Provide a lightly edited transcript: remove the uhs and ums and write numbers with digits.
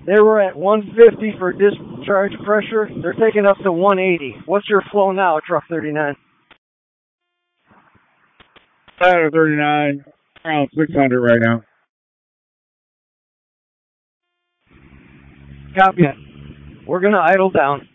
They were at 150 for discharge pressure. They're taking up to 180. What's your flow now, truck 39? Ladder 39, around 600 right now. Copy it. We're going to idle down.